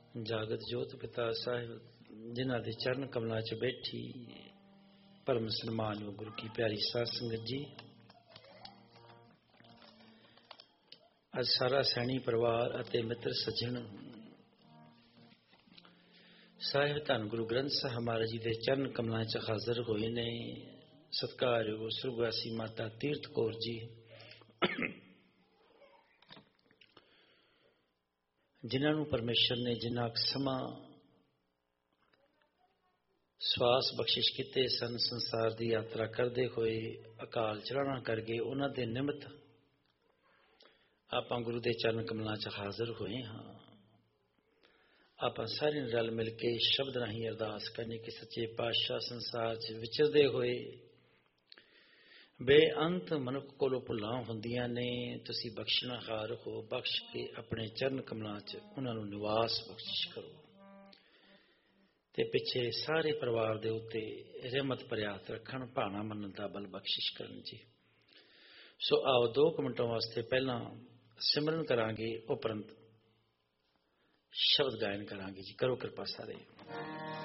ਜਾਗਤ ਜੋਤ ਪਿਤਾ ਸਾਹਿਬ ਜਿਨ੍ਹਾਂ ਦੇ ਚਰਨ ਕਮਲਾਂ 'ਚ ਬੈਠੀ ਪਰਮ ਸਨਮਾਨਯੋਗ ਗੁਰੂ ਕੀ ਪਿਆਰੀ ਸਾਧ ਸੰਗਤ ਜੀ, ਅੱਜ ਸਾਰਾ ਸੈਣੀ ਪਰਿਵਾਰ ਅਤੇ ਮਿੱਤਰ ਸੱਜਣ ਸਾਹਿਬ ਧੰਨ ਗੁਰੂ ਗ੍ਰੰਥ ਸਾਹਿਬ ਮਹਾਰਾਜ ਜੀ ਦੇ ਚਰਨ ਕਮਲਾਂ 'ਚ ਹਾਜ਼ਰ ਹੋਏ ਨੇ। ਸਤਿਕਾਰਯੋਗ ਸੁਰਗਵਾਸੀ ਮਾਤਾ ਤੀਰਥ ਕੌਰ ਜੀ, ਜਿਨ੍ਹਾਂ ਨੂੰ ਪਰਮੇਸ਼ਰ ਨੇ ਜਿੰਨਾ ਸਮਾਂ ਸਵਾਸ ਬਖਸ਼ਿਸ਼ ਕੀਤੇ ਸਨ, ਸੰਸਾਰ ਦੀ ਯਾਤਰਾ ਕਰਦੇ ਹੋਏ ਅਕਾਲ ਚਲਾਣਾ ਕਰ ਗਏ, ਉਹਨਾਂ ਦੇ ਨਿਮਿਤ ਆਪਾਂ ਗੁਰੂ ਦੇ ਚਰਨ ਕਮਲਾਂ 'ਚ ਹਾਜ਼ਰ ਹੋਏ ਹਾਂ। ਆਪਾਂ ਸਾਰੇ ਰਲ ਮਿਲ ਕੇ ਸ਼ਬਦ ਰਾਹੀਂ ਅਰਦਾਸ ਕਰਨੀ ਕਿ ਸੱਚੇ ਪਾਤਸ਼ਾਹ ਸੰਸਾਰ 'ਚ ਵਿਚਰਦੇ ਹੋਏ ਬੇਅੰਤ ਮਨੁੱਖ ਕੋਲੋਂ ਭੁੱਲਾਂ ਹੁੰਦੀਆਂ ਨੇ, ਤੁਸੀਂ ਬਖਸ਼ਣਹਾਰ ਹੋ, ਬਖਸ਼ ਕੇ ਆਪਣੇ ਚਰਨ ਕਮਲਾਂ 'ਚ ਉਹਨਾਂ ਨੂੰ ਨਿਵਾਸ ਬਖਸ਼ਿਸ਼ ਕਰੋ ਤੇ ਪਿੱਛੇ ਸਾਰੇ ਪਰਿਵਾਰ ਦੇ ਉੱਤੇ ਰਹਿਮਤ ਭਰਿਆ ਹੱਥ ਰੱਖਣ, ਭਾਣਾ ਮੰਨਣ ਦਾ ਬਲ ਬਖਸ਼ਿਸ਼ ਕਰਨ ਜੀ। ਸੋ ਆਓ 2 ਮਿੰਟਾਂ ਵਾਸਤੇ ਪਹਿਲਾਂ ਸਿਮਰਨ ਕਰਾਂਗੇ, ਉਪਰੰਤ ਸ਼ਬਦ ਗਾਇਨ ਕਰਾਂਗੇ ਜੀ। ਕਰੋ ਕਿਰਪਾ ਸਾਰੇ।